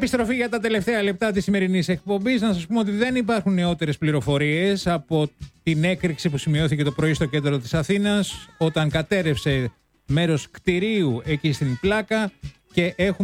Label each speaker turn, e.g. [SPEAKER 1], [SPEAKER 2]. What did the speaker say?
[SPEAKER 1] Επιστροφή για τα τελευταία λεπτά της σημερινής εκπομπής. Να σας πούμε ότι δεν υπάρχουν νεότερες πληροφορίες από την έκρηξη που σημειώθηκε το πρωί στο κέντρο της Αθήνας όταν κατέρευσε μέρος κτηρίου εκεί στην Πλάκα και έχουμε